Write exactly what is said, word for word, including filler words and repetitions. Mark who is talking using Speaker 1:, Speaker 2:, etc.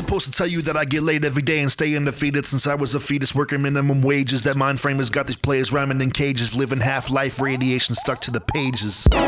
Speaker 1: supposed to tell you that I get laid every day and stay undefeated since I was a fetus working minimum wages? That mind frame has got these players rhyming in cages, living half-life radiation stuck to the pages.